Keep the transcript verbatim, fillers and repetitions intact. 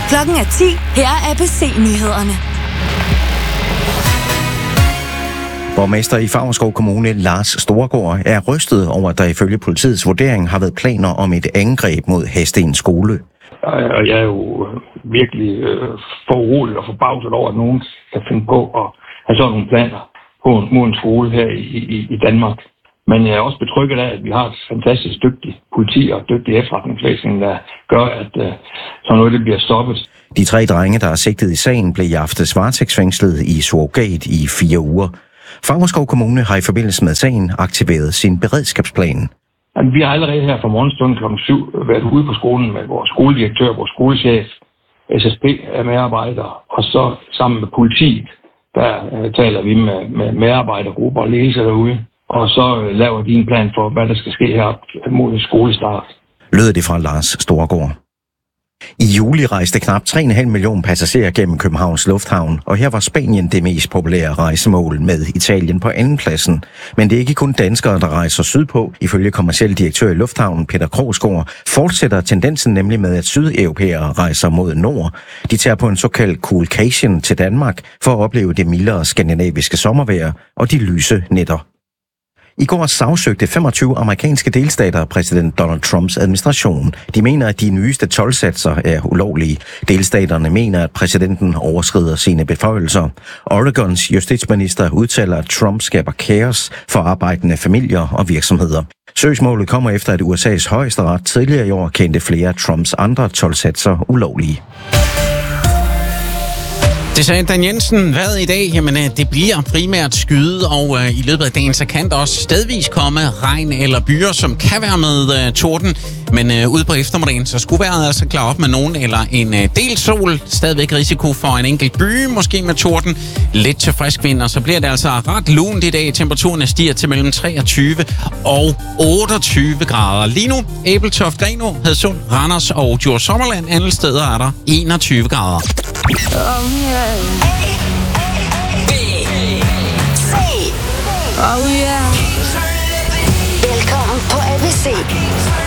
Klokken er ti. Her er A B C-nyhederne. Borgmester i Favrskov Kommune, Lars Storgaard, er rystet over, at der ifølge politiets vurdering har været planer om et angreb mod Hadsten skole. Og jeg er jo virkelig øh, foruroliget og forbavset over, at nogen kan finde på at have sådan nogle planer på, mod en skole her i, i, i Danmark. Men jeg er også betrygget af, at vi har et fantastisk dygtigt politi og dygtig efterretningsvæsen, der gør, at øh, sådan noget det bliver stoppet. De tre drenge, der er sigtet i sagen, blev i aftes varetægtsfængslet i surrogat i fire uger. Favrskov Kommune har i forbindelse med sagen aktiveret sin beredskabsplan. Jamen, vi har allerede her fra morgenstunden klokken syv været ude på skolen med vores skoledirektør, vores skolechef, S S B-medarbejdere, og så sammen med politiet, der uh, taler vi med, med medarbejdergrupper og ledelse derude, og så uh, laver de en plan for, hvad der skal ske her mod skolestart. Lød det fra Lars Storgaard. I juli rejste knap tre komma fem millioner passagerer gennem Københavns Lufthavn, og her var Spanien det mest populære rejsemål med Italien på andenpladsen. Men det er ikke kun danskere, der rejser sydpå. Ifølge kommerciel direktør i Lufthavnen, Peter Krogsgaard, fortsætter tendensen nemlig med, at sydeuropæere rejser mod nord. De tager på en såkaldt coolcation til Danmark for at opleve det mildere skandinaviske sommervejr og de lyse nætter. I går sagsøgte femogtyve amerikanske delstater præsident Donald Trumps administration. De mener, at de nyeste toldsatser er ulovlige. Delstaterne mener, at præsidenten overskrider sine beføjelser. Oregons justitsminister udtaler, at Trump skaber kaos for arbejdende familier og virksomheder. Søgsmålet kommer efter, at U S A's højesteret tidligere i år kendte flere af Trumps andre toldsatser ulovlige. Det sagde Dan Jensen. Hvad i dag? Jamen, det bliver primært skyde, og uh, i løbet af dagen, så kan der også stedvis komme regn eller byer, som kan være med uh, torden. Men uh, ude på eftermiddagen, så skulle vejret altså klare op med nogen eller en uh, del sol. Stadigvæk risiko for en enkelt by, måske med torden. Lidt til frisk vind, og så bliver det altså ret lunt i dag. Temperaturen stiger til mellem treogtyve og otteogtyve grader. Lige nu, Ebeltoft, Grenaa, Hadsund, Randers og Djurs Sommerland. Andre steder er der enogtyve grader. Oh yeah. A, B, C. Oh yeah. Velkommen på A B C.